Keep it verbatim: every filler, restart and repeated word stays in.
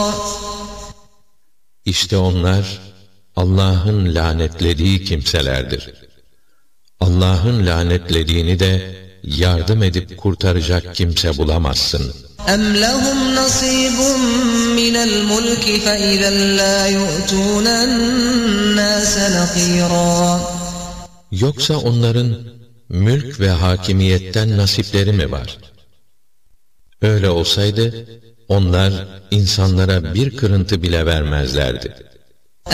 İşte onlar Allah'ın lanetlediği kimselerdir. Allah'ın lanetlediğini de yardım edip kurtaracak kimse bulamazsın. اَمْ لَهُمْ نَصِيبٌ مِّنَ الْمُلْكِ فَإِذًا لَا يُؤْتُونَ النَّاسَ نَقِيرًا. Yoksa onların mülk ve hakimiyetten nasipleri mi var? Öyle olsaydı onlar insanlara bir kırıntı bile vermezlerdi.